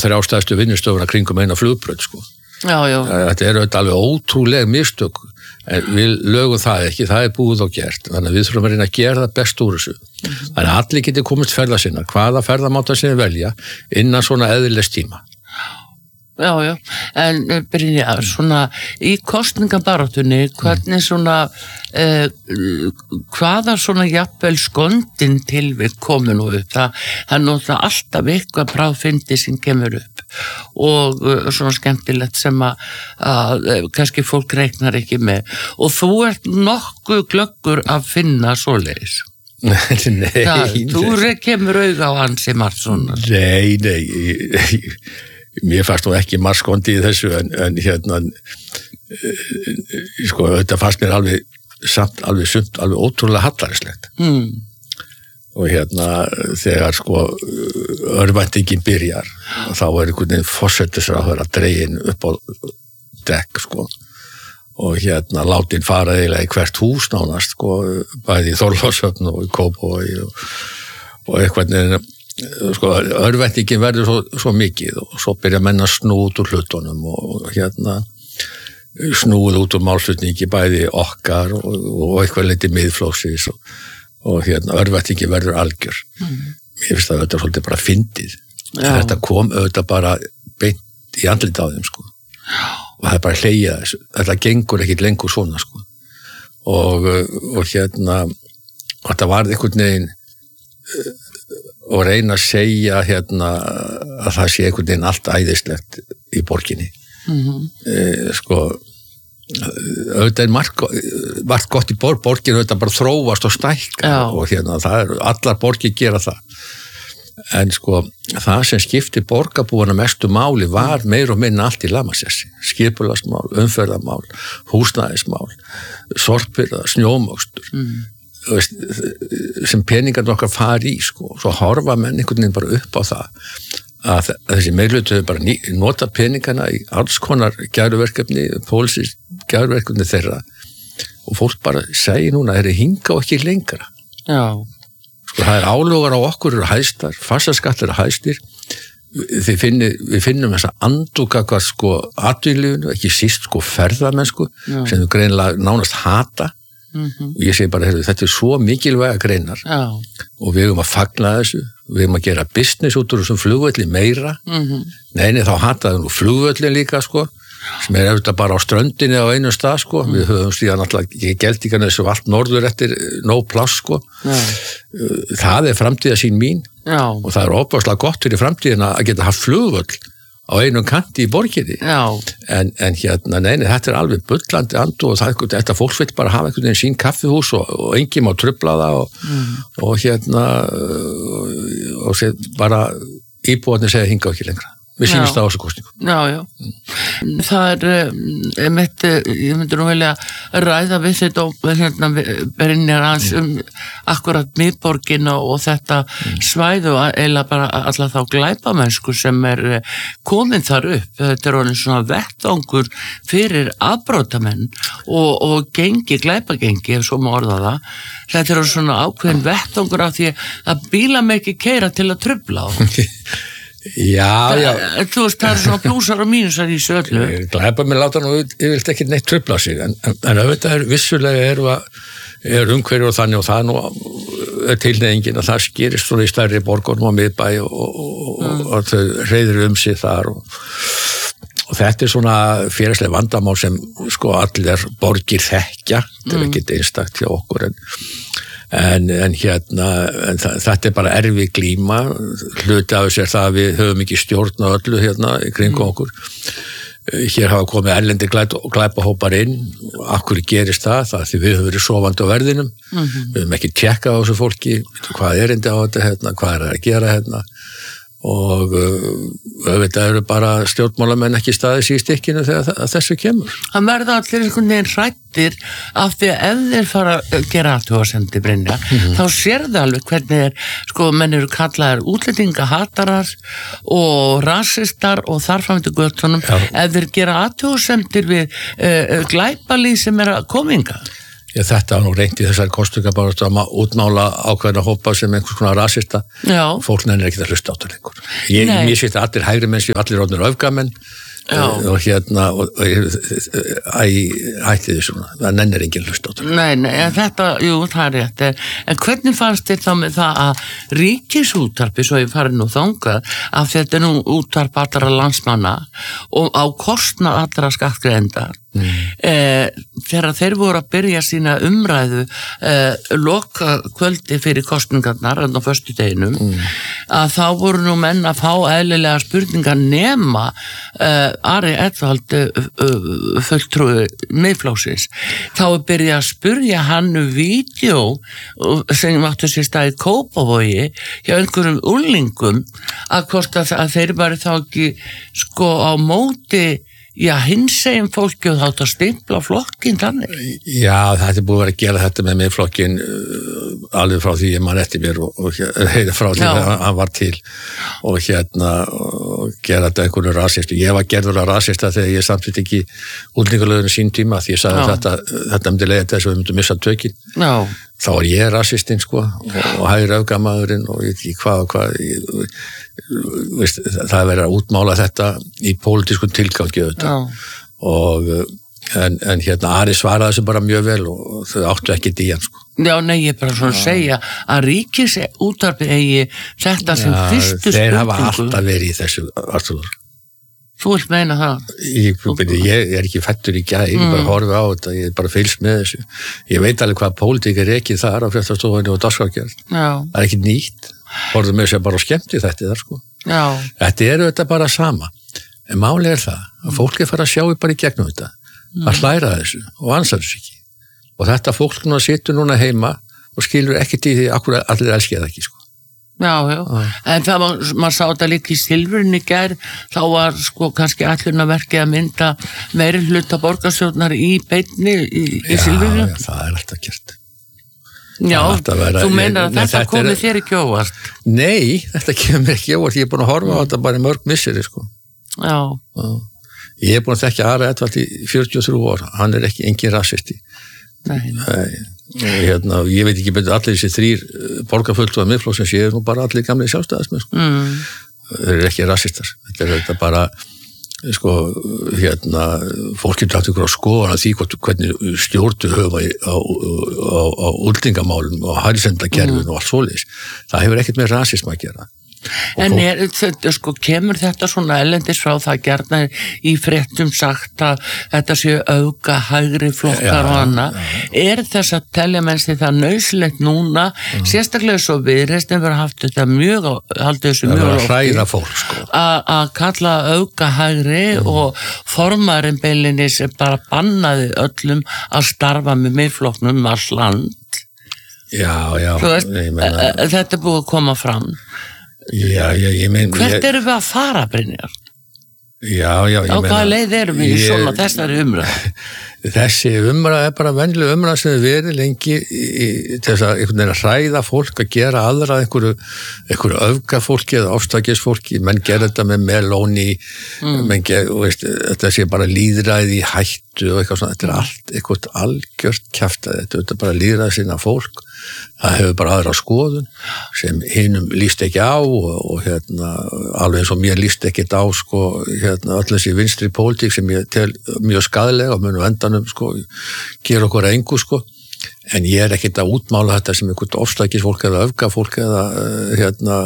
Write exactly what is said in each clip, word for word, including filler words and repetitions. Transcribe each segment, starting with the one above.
þrjá stærstu vinnustofuna kringum eina flugbraut, sko. Já, já. Þetta er auðvitað alveg ótrúleg mistök, en við lögum það ekki, það er búið og gert, þannig að við þurfum að reyna að gera það best úr þessu. Mm-hmm. Þannig að allir geti komist ferða sinna, hvaða ferðamáta sinni velja innan svona eðlilegs tíma. Já, já, en Brynja, svona í kosningabaráttunni, hvernig svona, eh, hvaða svona jafnvel skondin tilvik komu nú upp, það, það er náttúrulega alltaf eitthvað bráðfyndi sem kemur upp og uh, svona skemmtilegt sem að, að kannski fólk reiknar ekki með og þú ert nokkuð glöggur að finna svoleiðis. Nei, það, þú kemur auga á hans í margt svona. Nei, nei, mér fannst nú ekki margt skondi í þessu en, en hérna sko, þetta fannst mér alveg samt, alveg sumt, alveg ótrúlega hallærislegt. Mm. Og hérna þegar sko örvæntingin byrjar þá er einhvern veginn forsætisráðherra dregin upp á dekk sko og hérna látin fara eiginlega í hvert hús nánast sko bæði í Þorlákshöfn og í Kópavogi og, og eitthvað sko örvæntingin verður svo, svo mikið og svo byrja menn að snúa út úr hlutunum og hérna snúið út úr málflutningi bæði okkar og, og eitthvað litið miðflokksins og og hérna örvæntingi verður algjör. Mm. Ég finnst að þetta er svolítið bara fyndið. Þetta kom auðvitað bara beint í andlit á þeim, sko. Og það er bara hlegið þessu. Þetta gengur ekkit lengur svona, sko. Og, og hérna, þetta var einhvern veginn og reyna að segja hérna að það sé einhvern veginn allt æðislegt í borginni. Mm-hmm. E, sko, auðvitað er margt, margt gott í borg, borgin auðvitað bara þróast og stækka Já. Og hérna það er, allar borgir gera það en sko það sem skipti borgarbúana mestu máli var meir og minna allt í lamasessi, skipulagsmál, umferðarmál, húsnæðismál, sorpirða, snjómokstur mm. veist, sem peningarnir okkar fari í sko, svo horfa menn einhvern veginn bara upp á það að þessi meirhlutu bara ný, nota peningana í alls konar gæruverkefni, pólitísk gæruverkefni þeirra og fólk bara segi núna, þeir eru hinga og ekki lengra. Já. Sko það er álögar á okkur eru hæstar, fastaskattar eru hæstir, þið finni, við finnum þessa andúka hvað sko atvinnulífinu, ekki síst sko ferðamennsku Já. Sem við greinilega nánast hata mm-hmm. og ég segi bara, heyrðu, þetta er svo mikilvæga greinar Já. Og við höfum að fagna þessu við höfum að gera business út úr þessum flugvölli meira mm-hmm. neini þá hataðu nú flugvöllin líka sko sem er auðvitað bara á ströndinni á einu stað sko mm. við höfum stíðan alltaf geldingarna þessu allt norður eftir no pláss sko Já. Það er framtíðasýn mín Já. Og það er óbáslega gott fyrir framtíðina að geta haft flugvöll á einum kanti í borginni en, en hérna, neini, þetta er alveg bullandi andu og það, þetta fólk vil bara hafa einhvern veginn sín kaffihús og, og enginn má trufla það og, mm. og hérna og, og bara íbúarnir segja hinga ekki lengra við sýnist það á þessu kosningu. Já, já. Mm. Það er, ég myndi, ég myndi nú velja að ræða við þetta og hérna Brynjar hans um akkurat miðborgina og þetta mm. svæðu eða bara alla þá glæpamennsku sem er komin þar upp. Þetta er orðin svona vettvangur fyrir afbrotamenn og, og gengi, glæpagengi, ef svo má orða það. Þetta er orðin svona ákveðin vettvangur af því að bíla með ekki keyra til að trufla á. Já, já. Þú veist, það er svona plúsar og mínusar í söllu. Glæpa mig láta nú, ég vilt ekki neitt trufla sig, en, en, en auðvitað er vissulega eru er umhverju og þannig og það nú er tilnefingin að það skýrist svona í stærri borgunum á miðbæ og, og, og, mm. og þau reyður um sig þar og, og þetta er svona félagslega vandamál sem sko allir borgir þekkja, þetta er ekki einstakt hjá okkur en En, en hérna, en þetta er bara erfið glíma, hluti af þessu er það að við höfum ekki stjórn á öllu hérna í kringum mm. okkur. Hér hafa komið erlendir glæpahópar inn, akkur gerist það, það því við höfum verið sofandi á verðinum, mm-hmm. við höfum ekki tjekkað á þessu fólki, hvað er erindi á þetta hérna, hvað er að gera hérna og auðvitað eru bara stjórnmálamenn ekki staðis í stikkinu þegar þessu kemur. Það verða allir einhvern veginn hrættir af því að ef þeir fara að gera athugasemdir Brynja, mm-hmm. þá sér það alveg hvernig er, sko, menn eru kallaðir útlendingahatarar og rasistar og þarfamöndu göttunum ef þeir gera athugasemdir við uh, glæpalið sem er að kominga. Já, þetta var nú reynt í þessari kosningabaráttu að útmála ákveðna hópa sem einhvers konar rasista. Já. Fólk nennir ekki að hlusta á þetta lengur. Ég, mér sé þetta allir hægri menn séu allir orðnir öfgamenn og, og hérna og, og, æ, hætti því svona. Það nennir enginn hlusta á þetta. Nei, nei, þetta, jú, það er rétt. En hvernig fannst þér þá með það að ríkisútvarpi, svo ég farið nú þangað, að þetta er nú útvarp allra landsmanna og á kostnað allra skattgreiðenda. Mm. Eh, þegar þeir voru að byrja sína umræðu eh, loka kvöldi fyrir kostningarnar á föstudeginum mm. að þá voru nú menn að fá eðlilega spurningar nema eh, Ari Edvald uh, fulltrúi miðflokksins. Þá er byrjað að spurja hann um vídeo sem áttu sér stað í Kópavogi hjá einhverjum úlingum að hvort að, að þeir bara þá ekki sko á móti já, hinsegin fólki og þátt að stimpla flokkin þannig. Já, þetta er búið að vera að gera þetta með mig flokkin uh, alveg frá því ég mann eftir mér og, og heiði frá því að hann var til og hérna og gera þetta einhverju rasistu. Ég var gerður að rasista þegar ég samtitt ekki útlendingalöginu sín tíma því ég sagði að þetta, þetta myndi leiða þess að við myndum missa tökin. Já. Þá var ég rasistinn sko og, og hægri öfgamaðurinn og ég veit ekki hvað og hvað ég, veist, það er verið að útmála þetta í pólitískum tilgangi auðvitað og en, en hérna Ari svaraði þessu bara mjög vel og þau áttu ekki í hann sko. Já, nei, ég er bara svona að segja að ríkis útvarpið eigi þetta sem ja, fyrstu spurningu. Þeir hafa alltaf verið í þessu Artur. Þú vilt meina það? Ég, ég er ekki fættur í gæð, ég er bara horfið á þetta, ég er bara fylgst með þessu. Ég veit alveg hvað pólitík er ekki þar á fréttastofunni og dagskrárgerð. Það er ekki nýtt. Horfðu með sér bara skemmti þetta þar sko. Já. Þetta er þetta bara sama. En máli er það að fólk er fara að sjá bara í gegnum þetta. Mm. Að hlæra þessu og ansar þessu ekki. Og þetta fólk nú situr núna heima og skilur ekkert í því akkur allir elskið það ekki sko. Já, já, ah. en það var, maður sá þetta líka í Silfrinu í gær, þá var sko kannski ætlunarverkið að mynda meiri hluta borgarstjórnar í beinni í, í Silfrinu. Já, já, það er alltaf gert. Já, vera, þú meinar að þetta komið er, þér ekki óvart? Nei, þetta kemur ekki óvart, ég er búin að horfa á þetta bara í mörg misseri, sko. Já. já. Ég er búin að þekkja Ari Edvald í fjörutíu og þrjú ár, hann er ekki engin rasisti. Nei. Nei. Hérna, ég veit ekki betur allir þessi þrýr borgarfulltrúar miðflokksins séu nú bara allir gamli sjálfstæðismenn sko. Mm. Þeir eru ekki rasistar þetta er þetta bara sko, hérna, fólk getur átt ykkur á skoðan að því hvernig stjórnu höfa á, á, á úldingamálum og hælisleitendakerfinu mm. og allt svoleiðis það hefur ekkert með rasisma að gera. En er, þetta, sko, kemur þetta svona ellendis frá það gerna í fréttum sagt að þetta séu auka hægri flokkar og annað er þess að telja mennsi það nauðsynlegt núna mm. sérstaklega svo Viðreisn hefur haft þetta mjög haldið þessu mjög lótt sko. að kalla auka hægri mm. og formarinn beilinni sem bara bannaði öllum að starfa með miðflokknum um all land já, já, veist, meina, þetta er búið að koma fram. Já, já, ég meina... Hvert erum við að fara, Brynjar? Já, já, ég meina... Á hvaða leið erum við í svona þessari umræð? Þessi umræð er bara venjuleg umræð sem við verið lengi í, í, til þess að einhvern veginn að hræða fólk að gera aðra einhverju, einhverju öfgafólki eða ofstækisfólki, menn gera þetta með melóni, mm. menn gera, veist, þetta sé bara lýðræði í hættu og eitthvað svona, þetta er allt eitthvað algjört kjaftaði, þetta er bara lýðræði sinna fólk. Það hefur bara aðra skoðun sem hinum líst ekki á og, og hérna, alveg eins og mér líst ekki á sko, hérna, öll þessi vinstri pólitík sem ég tel mjög skaðlega og munum endanum sko, gera okkur engu sko, en ég er ekkert að útmála þetta sem einhvern ofstækisfólk eða öfgafólk eða hérna,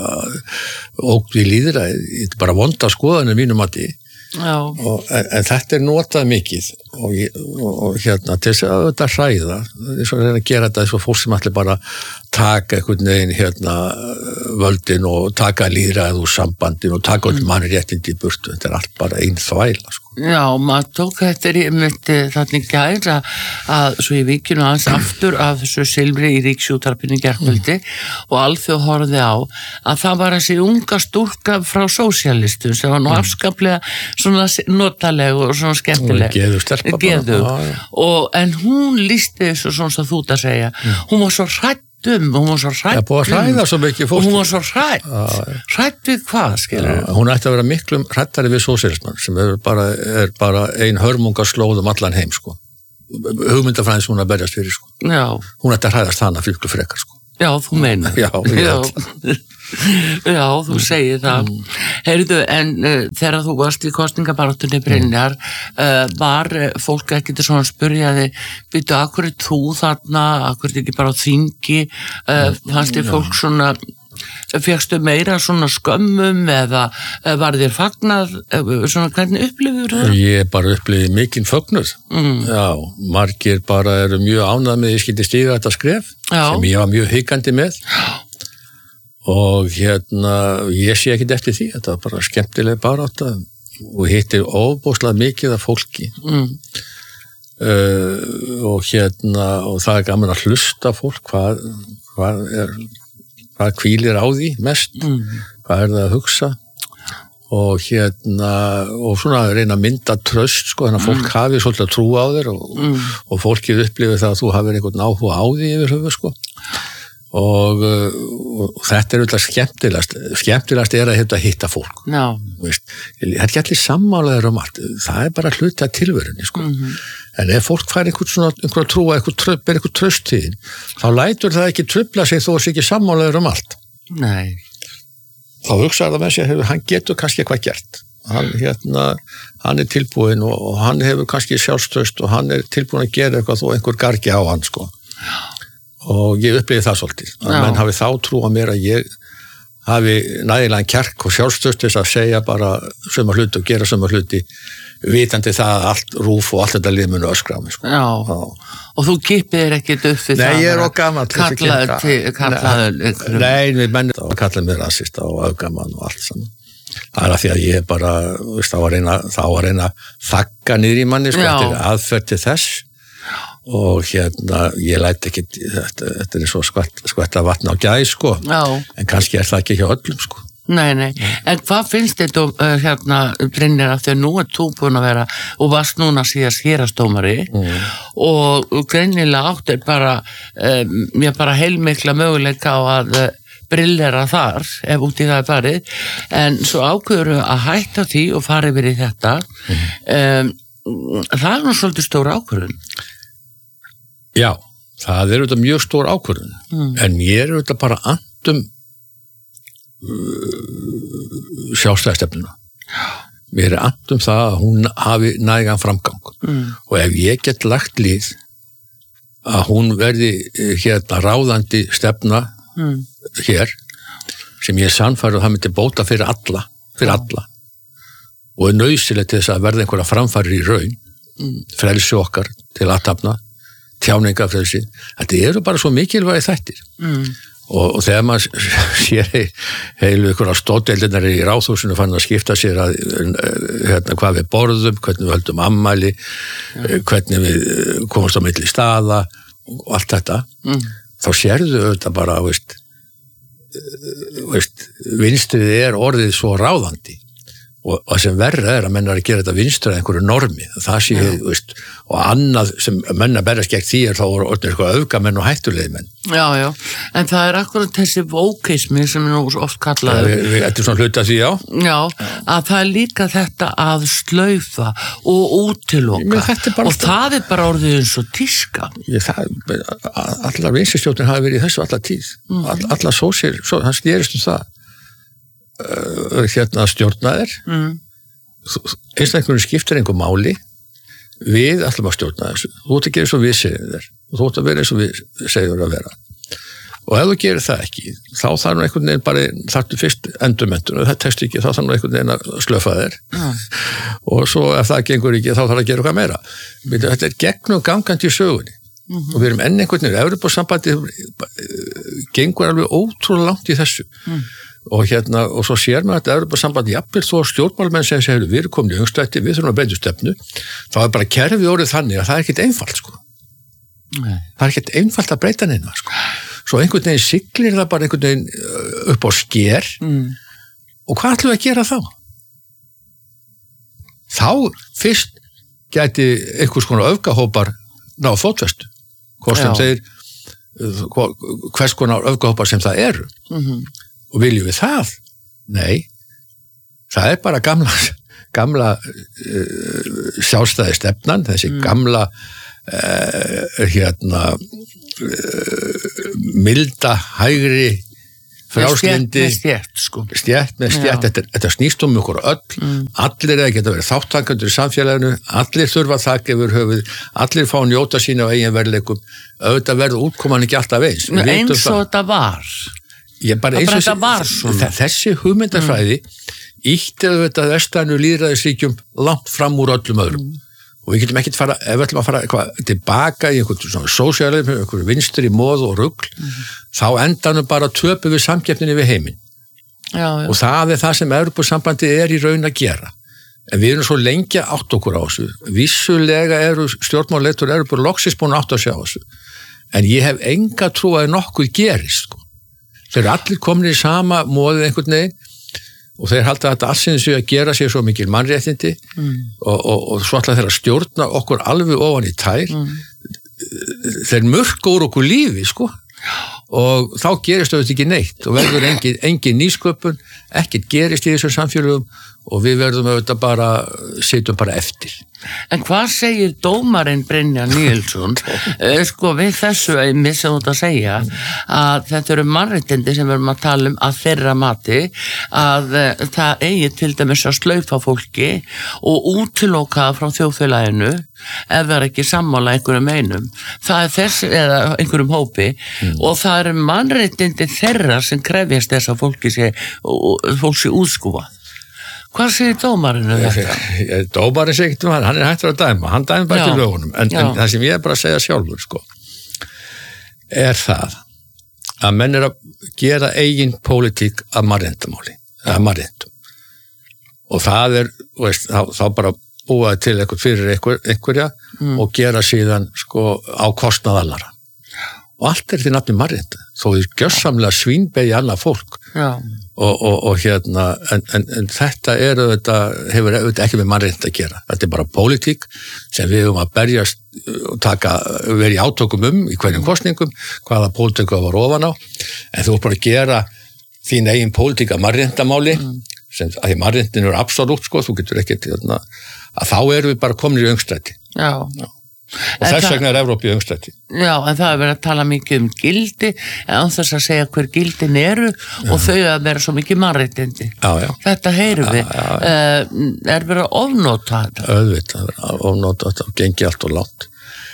ógn við líðræði, þetta er bara vonda skoðanir mínum að því. Og, en, en þetta er notað mikið og, og, og hérna til þess að þetta hræða þess að reyna að gera þetta þess að fólk sem allir bara taka einhvern veginn hérna völdin og taka lýðræðið úr sambandin og taka öll manni réttindi í burtu, þetta er allt bara einn þvæla sko. Já, maður tók þetta í myndi þannig gæra að svo í vikinu aðeins aftur af þessu Silfri í Ríkisútvarpinu gærkvöldi mm. og alþjóð horfði á að það var þessi unga stúlka frá sósíalistum sem var nú mm. afskaplega svona notaleg og svona skemmtileg geðu stelpa geðu. Ah, og en hún lísti þessu svona sem þú ert að segja mm. hún var svo hrædd um, hún var svo hrædd ja, búið að hræða svo mikið fólk hún var svo hrædd ah, hrædd við hvað, skilur ja, hún ætti að vera miklu hræddari við sósíalismann sem er bara, er bara ein hörmungarslóð um allan heim sko hugmyndafræðin sem hún að berjast fyrir, sko. Já. Hún ætti að hræðast hana fyrir ykkur frekar, sko. Já, þú meinar. Já, já. Já, þú segir það. Mm. Heyrðu, en uh, þegar þú varst í kosningabaráttunni Brynjar, uh, var uh, fólk ekki til svona að spyrja þig, býttu, akkur er þú þarna, akkur er ekki bara á þingi, uh, fannst þið fólk svona, fékkstu meira svona skömmum eða var þér fagnað, svona hvernig upplifur það? Ég bara upplifði mikinn fögnuð. Mm. Já, margir bara eru mjög ánægð með ég skildi stíga þetta skref, Já. Sem ég var mjög hikandi með. Og hérna, ég sé ekkert eftir því, þetta var bara skemmtileg barátta og hitti ofboðslega mikið af fólki. Mm. Uh, og hérna, og það er gaman að hlusta fólk, hvað, hvað er, hvað hvílir á því mest, mm. hvað er það að hugsa og hérna, og svona reyna að mynda traust, sko, þannig að fólk mm. hafi svolítið að trúa á þér og, mm. og fólkið upplifir það að þú hafir einhvern áhuga á því yfir höfu, sko. Og, og þetta er auðvitað skemmtilegast skemmtilegast er að hitta, hitta fólk no. Veist, það er ekki allir sammálaður um allt, það er bara hluti af tilverunni, sko. Mm-hmm. En ef fólk fær einhvern svona, einhvern trúa, einhvern, ber einhvern tröst til þín, þá lætur það ekki trufla sig þó að það ekki sammálaður um allt. Nei. Þá hugsaður það með sig að hann getur kannski eitthvað gert, hann, hérna, hann er tilbúin og, og hann hefur kannski sjálfstraust og hann er tilbúin að gera eitthvað þó einhver gargi á hann, sko. Og ég upplifði það svolítið, að menn hafi þá trú á mér að ég hafi nægilega kjark og sjálfstöst þess að segja bara sömu hluti og gera sömu hluti vitandi það að allt rúf og allt þetta lið munu öskra á mig, sko. Já, Já. Og þú kippið þér ekkert upp við Nei, það? Nei, ég er og gaman kallaður til, kallaður ykkur. Nei, við mennir það að kalla mér rasista og öfgamann og allt saman. Það er að því að ég bara, veist, þá að reyna, þá að reyna þakka niður í manni, sko, eftir aðferð til þess. Og hérna, ég læt ekki þetta, þetta er svo skvætt, skvætta vatn á gæs, sko. Já. En kannski er það ekki hjá öllum, sko. Nei, nei, en hvað finnst þetta uh, hérna, Brynjar, af því að nú er þú búin að vera og varst núna síðast hérastómari mm. og, og greinilega áttir bara um, mér bara heilmikla möguleika á að uh, brillera þar, ef út í það er farið, en svo ákveður að hætta því og fara yfir í þetta. Mm. Um, það er nú svolítið stór ákvörðun. Já, það er auðvitað mjög stór ákvörðun, mm. en ég er auðvitað bara andum uh, sjálfstæðistefnuna. Mér er andum það að hún hafi nægan framgang mm. og ef ég get lagt lið að hún verði hérna ráðandi stefna mm. hér, sem ég er sannfærður að það myndi bóta fyrir alla, fyrir alla og er nauðsynlegt til þess að verða einhverja framfærir í raun, mm. frelsi okkar til athafna, tjáningafrelsi, þetta eru bara svo mikilvægi þættir mm. og, og þegar maður sér he, heilu ykkur á stóðdeildinar í ráðhúsinu fann að skipta sér að hérna, hvað við borðum, hvernig við höldum ammæli, ja. Hvernig við komumst á milli staða og allt þetta, mm. þá sérðu auðvitað bara, veist, veist, vinstrið er orðið svo ráðandi og það sem verra er að menn er að gera þetta vinstra einhverju normi, það sé, ja. Veist, og annað sem menn að berjast gegn því er þá orðið eitthvað öfgamenn og hættulegi menn. Já, já, en það er akkurat þessi vókismi sem er nú oft kallaður. Ja, við ættum svona hluta því, já. Já, að það er líka þetta að slaufa og útiloka og það er bara orðið eins og tíska. Ég, það, allar vinstristjórnir hafi verið í þessu allar tíð, mm. all, allar sósir, svo, hann snerist um það. Uh, hérna stjórnaðir mm. einstaklega skiptir einhver máli við ætlum að stjórna þessu þú ert að gera eins og við segjum þér og þú ert að vera eins og við segjum þér að vera og ef þú gerir það ekki þá þarf nú einhvern veginn bara þarftu fyrst endurmenntun og það tekst ekki, þá þarf nú einhvern veginn að slöfa þér mm. og svo ef það gengur ekki þá þarf að gera eitthvað meira þetta er gegnum gangandi í sögunni mm-hmm. og við erum enn einhvern veginn Evrópusambandi gengur alveg ótrúlega langt í þessu mm. og hérna, og svo sér maður að Evrópusambandi jafnvel þó stjórnmálamenn segja sér við erum komin í öngstrætti, við þurfum að breyta stefnu þá er bara kerfið orðið þannig að það er ekkert einfalt sko Nei. Það er ekkert einfalt að breyta neina sko svo einhvern veginn siglir það bara einhvern veginn upp á sker mm. og hvað ætlum við að gera þá? Þá fyrst gæti einhvers konar öfgahópar ná fótfestu hvort sem þeir hvers konar öfgahópar sem það eru mm-hmm. og viljum við það? Nei, það er bara gamla, gamla uh, sjálfstæði stefnan, þessi mm. gamla uh, hérna uh, milda, hægri frjálslyndi stjætt, sko. stjætt með stjætt, þetta, þetta snýst um ykkur öll, mm. allir eða geta verið þáttakandur í samfélaginu, allir þurfa þakk yfir höfuð, allir fá að njóta sína á eigin verðleikum, auðvitað verður útkoman ekki alltaf eins. Eins og þetta var ég bara eins og þetta var svona þessi hugmyndafræði mm. ítti auðvitað vestrænu lýðræðisríkjum langt fram úr öllum öðrum mm. og við getum ekkert fara, ef við ætlum að fara eitthvað tilbaka í einhvern svona sósíalismi, einhvern vinstri móð og rugl, mm. þá endanum bara töpu við samkeppninni við heiminn. Já, já. Og það er það sem Evrópusambandið er í raun að gera. En við erum svo lengi átt okkur á þessu. Vissulega eru stjórnmálaleiðtogar eru bara loksins búin átt að sjá þessu. En ég hef enga trú að nokkuð gerist, sko. Þeir eru allir komin í sama móðið einhvern veginn og þeir halda að þetta allsins að gera sér svo mikil mannréttindi mm. og, og, og svo ætla þeir að stjórna okkur alveg ofan í tær mm. þeir mörka úr okkur lífi, sko og þá gerist auðvitað ekki neitt og verður engin, engin nýsköpun, ekkert gerist í þessum samfélögum og við verðum auðvitað bara, sitjum bara eftir. En hvað segir dómarinn Brynjar Níelsson sko við þessu einmitt sem þú ert að segja að þetta eru mannréttindi sem við erum að tala um að þeirra mati að uh, það eigi til dæmis að slaufa fólki og útiloka frá þjóðfélaginu ef það er ekki sammála einhverjum einum það er þess, eða einhverjum hópi mm. og það eru mannréttindi þeirra sem krefjast þess að fólki sé, fólk sé útskúfað. Hvað segir dómarinn um þetta? Dómarinn segir ekki um hann, hann er hættur að dæma, hann dæma bara til lögunum, en, en það sem ég er bara að segja sjálfur, sko, er það að menn er að gera eigin pólitík af mannréttindamáli, af mannréttindum. Og það er, veist, þá, þá bara búa til eitthvað fyrir einhver, einhverja mm. og gera síðan, sko, á kostnað allara. Og allt er því nafni mannréttindi, þó þið gjörsamlega svínbegi annað fólk. Já. Og, og, og hérna, en, en, en þetta er auðvitað, hefur auðvitað ekki með mannréttindi að gera. Þetta er bara pólitík sem við höfum að berjast og taka, vera í átökum um í hverjum kosningum, hvaða pólitík var ofan á, en þú ert bara að gera þín eigin pólitík að mannréttindamáli, mm. sem að því mannréttindin eru absolutt, sko, þú getur ekkert, hérna, að þá erum við bara komin í öngstræti. Já. Já. Og þess vegna er Evrópu í öngstræti. Já, en það er verið að tala mikið um gildi, en þess að segja hver gildin eru já. Og þau að vera svo mikið mannréttindi. Já, já. Þetta heyrum við. Já, já, já. Uh, er verið að ofnota þetta? Auðvitað, ofnota þetta, gengi allt og langt.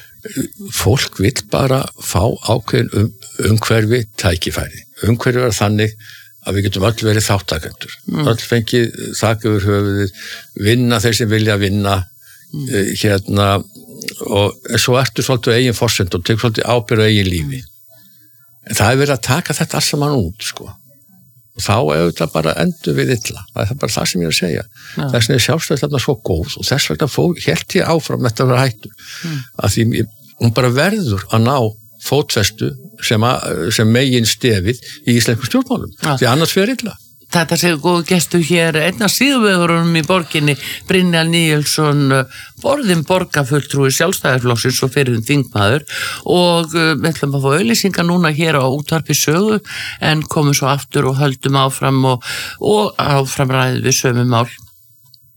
Fólk vill bara fá ákveðin um, umhverfi tækifæri. Umhverfi er þannig að við getum öll verið þáttakendur. Mm. Öll fengið þak yfir höfuðið, vinna þeir sem vilja vinna, mm. uh, hérna og svo ertu svolítið eigin forsend og tegur svolítið ábyrgð á eigin lífi en það er verið að taka þetta alls saman út, sko og þá er þetta bara endur við illa það er bara það sem ég er að segja ja. Þess vegna er sjálfstæðisstefnan svo góð og þess vegna fó, hélt ég áfram þetta að vera hættu mm. að því hún bara verður að ná fótfestu sem, að, sem megin stefið í íslenskum stjórnmálum ja. Því annars fer illa. Þetta séu góðu gestur hér, einn af síðuvegurunum í borginni, Brynjar Níelsson, borðin borgarfulltrúi Sjálfstæðisflokksins og fyrir þingmaður og við ætlum að fá auglýsingar núna hér á útvarpi sögu en komum svo aftur og höldum áfram og, og áfram ræðum við sömu mál.